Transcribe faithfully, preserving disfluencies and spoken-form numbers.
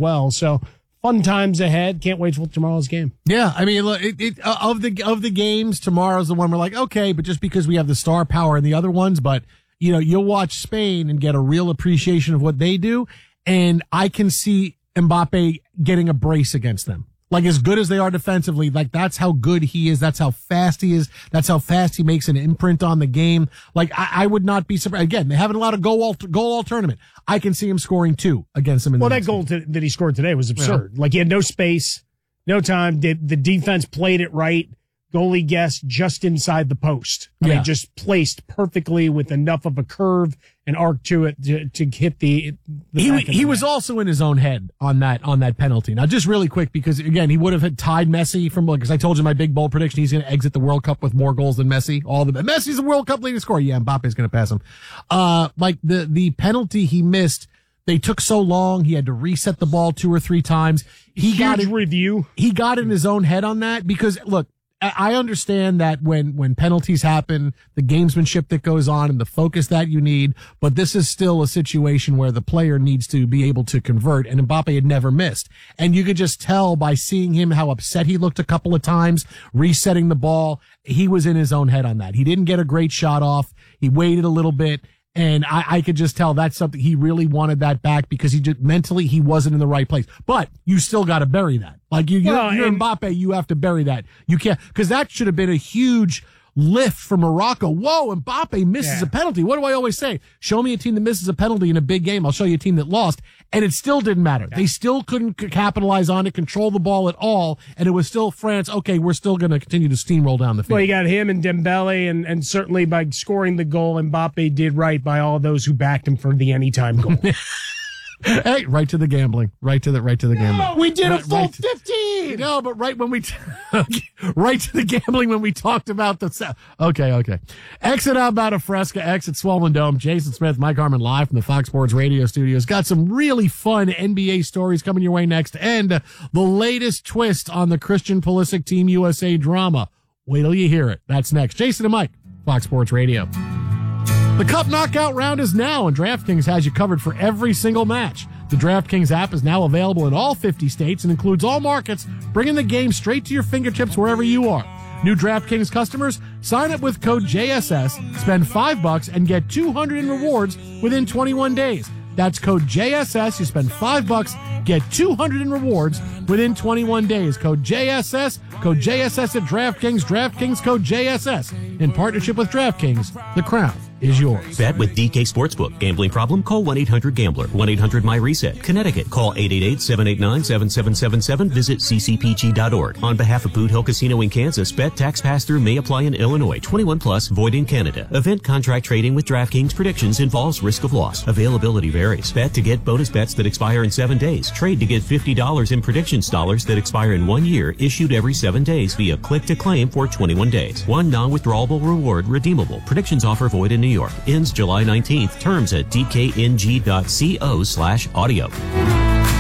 well. So fun times ahead. Can't wait for tomorrow's game. Yeah, I mean, look, it, it, uh, of the of the games, tomorrow's the one we're like, okay, but just because we have the star power in the other ones, but you know, you'll watch Spain and get a real appreciation of what they do, and I can see Mbappe getting a brace against them. Like, as good as they are defensively, like, that's how good he is. That's how fast he is. That's how fast he makes an imprint on the game. Like, I, I would not be surprised. Again, they haven't allowed a goal all, goal all tournament. I can see him scoring two against them in well, the that goal to, that he scored today was absurd. Yeah. Like, he had no space, no time. The, the defense played it right. Goalie guessed just inside the post. I yeah. mean, just placed perfectly with enough of a curve and arc to it to, to hit the. the he he was also in his own head on that on that penalty. Now, just really quick, because again, he would have had tied Messi from, because I told you my big bold prediction. He's going to exit the World Cup with more goals than Messi. All the Messi's a World Cup leading scorer. Yeah, Mbappe's going to pass him. Uh, like the the penalty he missed. They took so long. He had to reset the ball two or three times. He Huge got it, review. He got in his own head on that because look. I understand that when, when penalties happen, the gamesmanship that goes on and the focus that you need, but this is still a situation where the player needs to be able to convert, and Mbappe had never missed. And you could just tell by seeing him how upset he looked a couple of times, resetting the ball. He was in his own head on that. He didn't get a great shot off. He waited a little bit. And I, I could just tell that's something he really wanted that back because he just mentally he wasn't in the right place. But you still got to bury that. Like you, you're, well, you're Mbappe, you have to bury that. You can't because that should have been a huge lift for Morocco. Whoa, Mbappe misses yeah. a penalty. What do I always say? Show me a team that misses a penalty in a big game. I'll show you a team that lost. And it still didn't matter. Yeah. They still couldn't capitalize on it, control the ball at all. And it was still France. Okay, we're still going to continue to steamroll down the field. Well, you got him and Dembele, and, and certainly by scoring the goal, Mbappe did right by all those who backed him for the anytime goal. Hey, right to the gambling. Right to the right to the gambling. No, we did right, a full right to, fifteen. No, but right when we t- right to the gambling when we talked about the se- okay, okay. Exit Outbound of Fresca, exit Swollen Dome. Jason Smith, Mike Harmon live from the Fox Sports Radio studios. Got some really fun N B A stories coming your way next, and uh, the latest twist on the Christian Pulisic Team U S A drama. Wait till you hear it. That's next. Jason and Mike, Fox Sports Radio. The Cup Knockout Round is now, and DraftKings has you covered for every single match. The DraftKings app is now available in all fifty states and includes all markets, bringing the game straight to your fingertips wherever you are. New DraftKings customers, sign up with code J S S, spend five bucks, and get two hundred in rewards within twenty-one days. That's code J S S. You spend five bucks, get two hundred in rewards within twenty-one days. Code J S S. Code J S S at DraftKings. DraftKings code J S S. In partnership with DraftKings, the crown is yours. Bet with D K Sportsbook. Gambling problem? Call one eight hundred gambler. one eight hundred my reset. Connecticut. Call eight eight eight, seven eight nine, seven seven seven seven. Visit c c p g dot org. On behalf of Boot Hill Casino in Kansas, bet tax pass-through may apply in Illinois. twenty-one plus, void in Canada. Event contract trading with DraftKings predictions involves risk of loss. Availability varies. Bet to get bonus bets that expire in seven days. Trade to get fifty dollars in predictions dollars that expire in one year, issued every seven days via click to claim for twenty-one days. One non-withdrawable reward redeemable. Predictions offer void in New York. Ends July nineteenth. Terms at d k n g dot co slash audio.